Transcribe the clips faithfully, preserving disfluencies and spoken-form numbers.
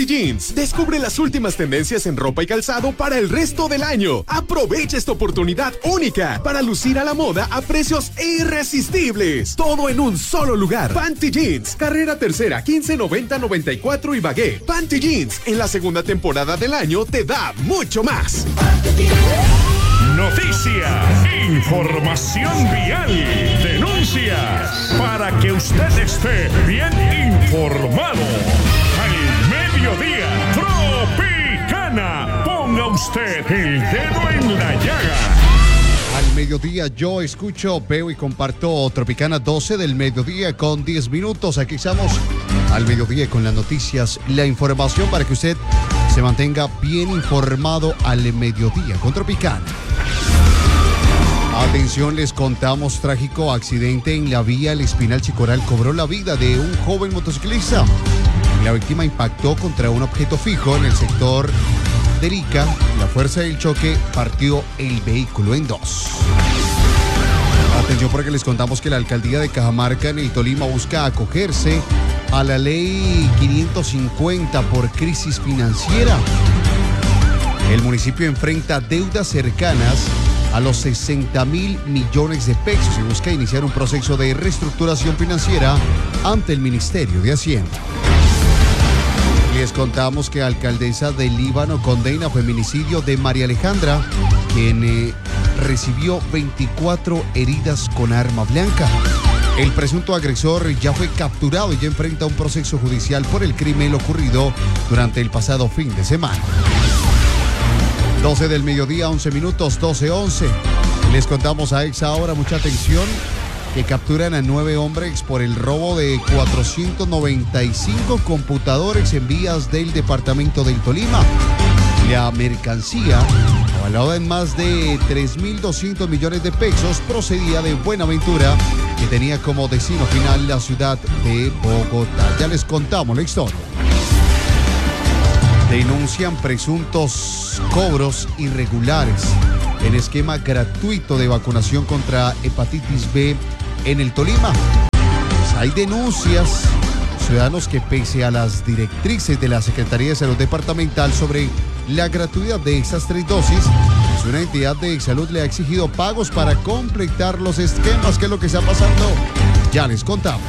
Jeans. Descubre las últimas tendencias en ropa y calzado para el resto del año. Aprovecha esta oportunidad única para lucir a la moda a precios irresistibles. Todo en un solo lugar. Panty Jeans, carrera tercera, quince noventa noventa y cuatro Ibagué. Panty Jeans, en la segunda temporada del año te da mucho más. Noticias, información vial, denuncias, para que usted esté bien informado. Al mediodía, Tropicana, ponga usted el dedo en la llaga. Al mediodía yo escucho, veo y comparto Tropicana, doce del mediodía con diez minutos. Aquí estamos al mediodía con las noticias, la información para que usted se mantenga bien informado al mediodía con Tropicana. Atención, les contamos, trágico accidente en la vía El Espinal Chicoral cobró la vida de un joven motociclista. La víctima impactó contra un objeto fijo en el sector de Rica. La fuerza del choque partió el vehículo en dos. Atención porque les contamos que la alcaldía de Cajamarca en el Tolima busca acogerse a la ley quinientos cincuenta por crisis financiera. El municipio enfrenta deudas cercanas a los sesenta mil millones de pesos y busca iniciar un proceso de reestructuración financiera ante el Ministerio de Hacienda. Les contamos que la alcaldesa de Líbano condena feminicidio de María Alejandra, quien eh, recibió veinticuatro heridas con arma blanca. El presunto agresor ya fue capturado y ya enfrenta un proceso judicial por el crimen ocurrido durante el pasado fin de semana. doce del mediodía, once minutos, doce once. Les contamos a esa hora, mucha atención, que capturan a nueve hombres por el robo de cuatrocientos noventa y cinco computadores en vías del departamento del Tolima. La mercancía, avalada en más de tres mil doscientos millones de pesos, procedía de Buenaventura, que tenía como destino final la ciudad de Bogotá. Ya les contamos la historia. Denuncian presuntos cobros irregulares en esquema gratuito de vacunación contra hepatitis B en el Tolima. Pues hay denuncias, ciudadanos que pese a las directrices de la Secretaría de Salud Departamental sobre la gratuidad de estas tres dosis, pues una entidad de salud le ha exigido pagos para completar los esquemas. ¿Qué es lo que está pasando? Ya les contamos.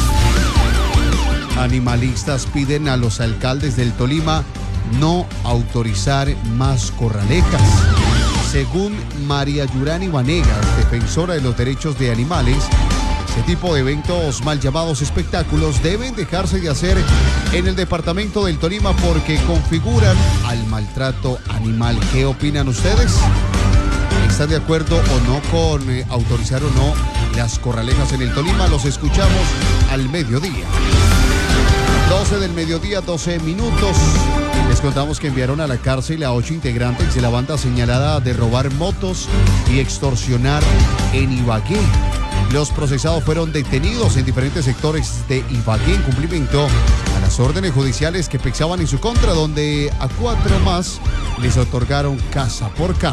Animalistas piden a los alcaldes del Tolima no autorizar más corralejas. Según María Yurani Vanegas, defensora de los derechos de animales, este tipo de eventos, mal llamados espectáculos, deben dejarse de hacer en el departamento del Tolima porque configuran al maltrato animal. ¿Qué opinan ustedes? ¿Están de acuerdo o no con eh, autorizar o no las corralejas en el Tolima? Los escuchamos al mediodía. doce del mediodía, doce minutos. Les contamos que enviaron a la cárcel a ocho integrantes de la banda señalada de robar motos y extorsionar en Ibagué. Los procesados fueron detenidos en diferentes sectores de Ibagué en cumplimiento a las órdenes judiciales que pesaban en su contra, donde a cuatro más les otorgaron casa por casa.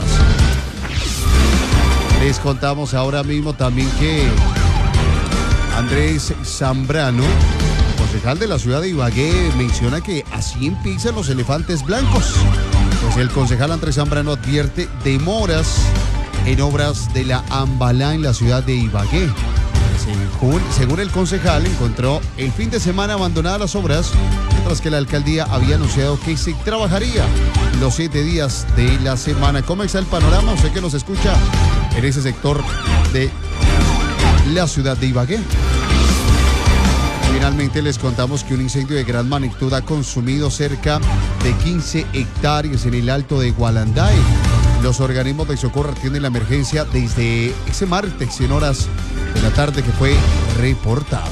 Les contamos ahora mismo también que Andrés Zambrano, concejal de la ciudad de Ibagué, menciona que así empiezan los elefantes blancos. Pues el concejal Andrés Zambrano advierte demoras en obras de la Ambalá en la ciudad de Ibagué. Según, según el concejal, encontró el fin de semana abandonadas las obras, mientras que la alcaldía había anunciado que se trabajaría los siete días de la semana. ¿Cómo está el panorama? Usted que nos escucha en ese sector de la ciudad de Ibagué. Finalmente les contamos que un incendio de gran magnitud ha consumido cerca de quince hectáreas en el Alto de Gualanday. Los organismos de socorro atienden la emergencia desde ese martes en horas de la tarde que fue reportado.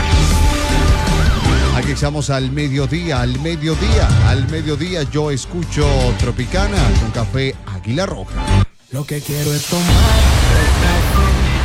Aquí estamos al mediodía, al mediodía, al mediodía yo escucho Tropicana con café Águila Roja. Lo que quiero es tomar